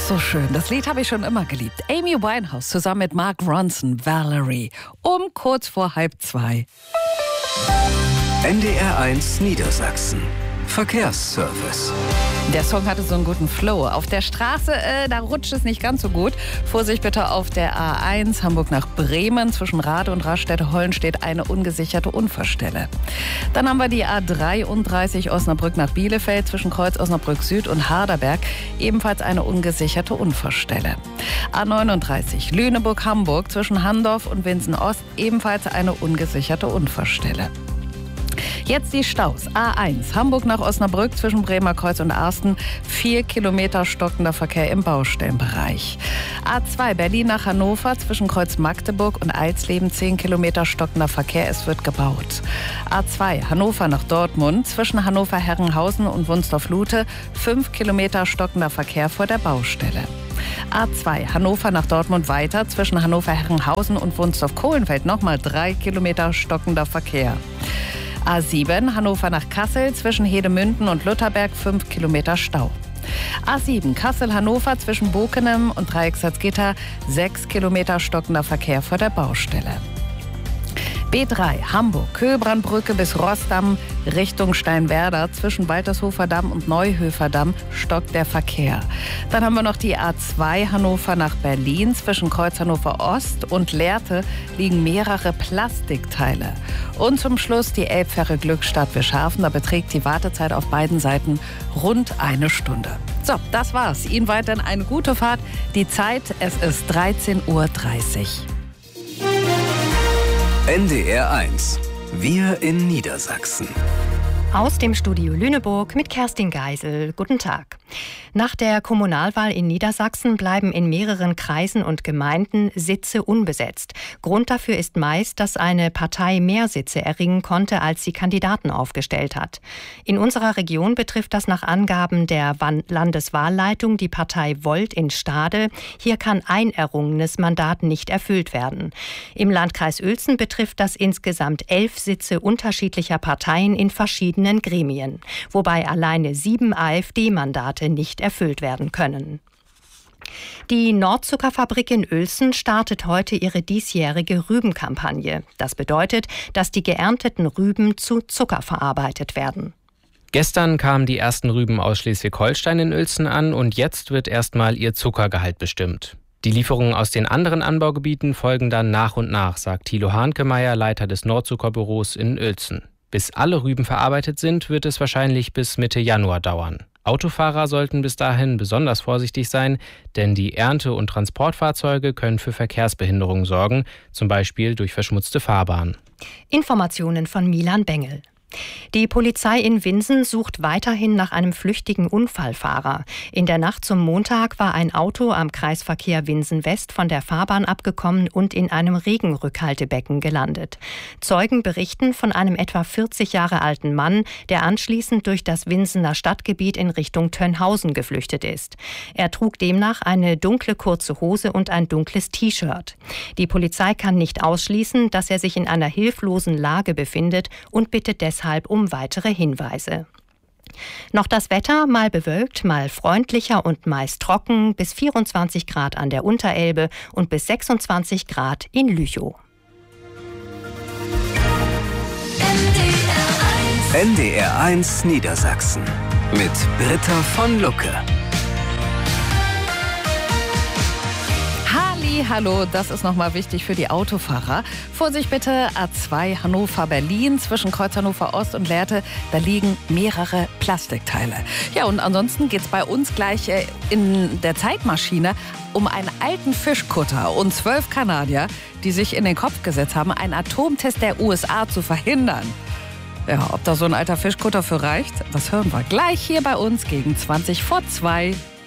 so schön. Das Lied habe ich schon immer geliebt. Amy Winehouse zusammen mit Mark Ronson, Valerie. Um kurz vor 1:30. NDR1 Niedersachsen. Verkehrsservice. Der Song hatte so einen guten Flow. Auf der Straße, da rutscht es nicht ganz so gut. Vorsicht bitte auf der A1 Hamburg nach Bremen. Zwischen Rade und Raststätte-Hollen steht eine ungesicherte Unfallstelle. Dann haben wir die A33 Osnabrück nach Bielefeld. Zwischen Kreuz Osnabrück Süd und Harderberg ebenfalls eine ungesicherte Unfallstelle. A39 Lüneburg-Hamburg zwischen Handorf und Winsen-Ost ebenfalls eine ungesicherte Unfallstelle. Jetzt die Staus. A1 Hamburg nach Osnabrück zwischen Bremer Kreuz und Arsten. 4 Kilometer stockender Verkehr im Baustellenbereich. A2 Berlin nach Hannover zwischen Kreuz Magdeburg und Eilsleben. 10 Kilometer stockender Verkehr. Es wird gebaut. A2 Hannover nach Dortmund zwischen Hannover-Herrenhausen und Wunsdorf-Lute. 5 Kilometer stockender Verkehr vor der Baustelle. A2 Hannover nach Dortmund weiter zwischen Hannover-Herrenhausen und Wunsdorf-Kohlenfeld. Nochmal 3 Kilometer stockender Verkehr. A7 Hannover nach Kassel zwischen Hedemünden und Lutherberg 5 Kilometer Stau. A7 Kassel-Hannover zwischen Bokenem und Dreiecksalzgitter 6 Kilometer stockender Verkehr vor der Baustelle. B3 Hamburg, Köhlbrandbrücke bis Rossdamm Richtung Steinwerder. Zwischen Waltershofer Damm und Neuhöfer Damm stockt der Verkehr. Dann haben wir noch die A2 Hannover nach Berlin. Zwischen Kreuz Hannover Ost und Lehrte liegen mehrere Plastikteile. Und zum Schluss die Elbfähre Glückstadt Wischhafen. Da beträgt die Wartezeit auf beiden Seiten rund 1 Stunde. So, das war's. Ihnen weiterhin eine gute Fahrt. Die Zeit, es ist 13:30 Uhr. NDR1. Wir in Niedersachsen. Aus dem Studio Lüneburg mit Kerstin Geisel. Guten Tag. Nach der Kommunalwahl in Niedersachsen bleiben in mehreren Kreisen und Gemeinden Sitze unbesetzt. Grund dafür ist meist, dass eine Partei mehr Sitze erringen konnte, als sie Kandidaten aufgestellt hat. In unserer Region betrifft das nach Angaben der Landeswahlleitung die Partei Volt in Stade. Hier kann ein errungenes Mandat nicht erfüllt werden. Im Landkreis Uelzen betrifft das insgesamt 11 Sitze unterschiedlicher Parteien in verschiedenen Gremien, wobei alleine 7 AfD-Mandate nicht erfüllt werden können. Die Nordzuckerfabrik in Uelzen startet heute ihre diesjährige Rübenkampagne. Das bedeutet, dass die geernteten Rüben zu Zucker verarbeitet werden. Gestern kamen die ersten Rüben aus Schleswig-Holstein in Uelzen an und jetzt wird erstmal ihr Zuckergehalt bestimmt. Die Lieferungen aus den anderen Anbaugebieten folgen dann nach und nach, sagt Thilo Hahnkemeyer, Leiter des Nordzuckerbüros in Uelzen. Bis alle Rüben verarbeitet sind, wird es wahrscheinlich bis Mitte Januar dauern. Autofahrer sollten bis dahin besonders vorsichtig sein, denn die Ernte- und Transportfahrzeuge können für Verkehrsbehinderungen sorgen, zum Beispiel durch verschmutzte Fahrbahnen. Informationen von Milan Bengel. Die Polizei in Winsen sucht weiterhin nach einem flüchtigen Unfallfahrer. In der Nacht zum Montag war ein Auto am Kreisverkehr Winsen-West von der Fahrbahn abgekommen und in einem Regenrückhaltebecken gelandet. Zeugen berichten von einem etwa 40 Jahre alten Mann, der anschließend durch das Winsener Stadtgebiet in Richtung Tönhausen geflüchtet ist. Er trug demnach eine dunkle kurze Hose und ein dunkles T-Shirt. Die Polizei kann nicht ausschließen, dass er sich in einer hilflosen Lage befindet und bittet deshalb um weitere Hinweise. Noch das Wetter, mal bewölkt, mal freundlicher und meist trocken, bis 24 Grad an der Unterelbe und bis 26 Grad in Lüchow. NDR1 Niedersachsen mit Britta von Lucke. Hallo, das ist nochmal wichtig für die Autofahrer. Vorsicht bitte, A2 Hannover-Berlin zwischen Kreuz Hannover Ost und Lehrte, da liegen mehrere Plastikteile. Ja, und ansonsten geht's bei uns gleich in der Zeitmaschine um einen alten Fischkutter und 12 Kanadier, die sich in den Kopf gesetzt haben, einen Atomtest der USA zu verhindern. Ja, ob da so ein alter Fischkutter für reicht, das hören wir gleich hier bei uns gegen 20 vor 2.